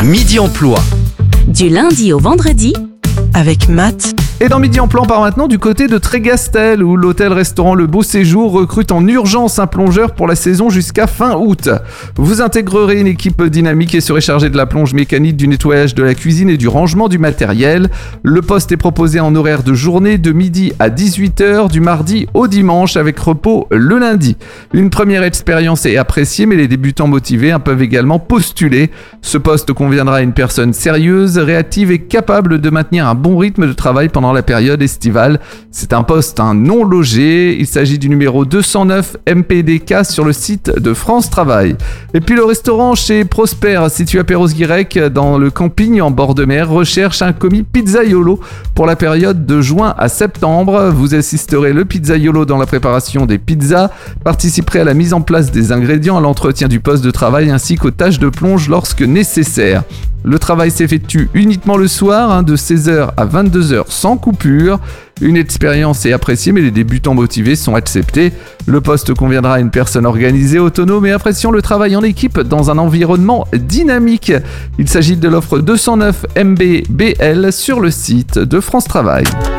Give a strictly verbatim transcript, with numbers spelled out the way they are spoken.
Midi Emploi. Du lundi au vendredi, avec Matt. Et dans Midi Emploi, on part maintenant du côté de Trégastel, où l'hôtel-restaurant Le Beau Séjour recrute en urgence un plongeur pour la saison jusqu'à fin août. Vous intégrerez une équipe dynamique et serez chargé de la plonge mécanique, du nettoyage de la cuisine et du rangement du matériel. Le poste est proposé en horaire de journée de midi à dix-huit heures, du mardi au dimanche, avec repos le lundi. Une première expérience est appréciée, mais les débutants motivés hein, peuvent également postuler. Ce poste conviendra à une personne sérieuse, réactive et capable de maintenir un bon rythme de travail pendant la période estivale. C'est un poste hein, non logé. Il s'agit du numéro deux cent neuf M P D K sur le site de France Travail. Et puis le restaurant chez Prosper, situé à Perros-Guirec, dans le camping en bord de mer, recherche un commis pizzaiolo pour la période de juin à septembre. Vous assisterez le pizzaiolo dans la préparation des pizzas, participerez à la mise en place des ingrédients, à l'entretien du poste de travail ainsi qu'aux tâches de plonge lorsque nécessaire. Le travail s'effectue uniquement le soir, hein, de seize heures à vingt-deux heures sans coupure. Une expérience est appréciée, mais les débutants motivés sont acceptés. Le poste conviendra à une personne organisée, autonome et appréciant le travail en équipe dans un environnement dynamique. Il s'agit de l'offre deux cent neuf M B B L sur le site de France Travail.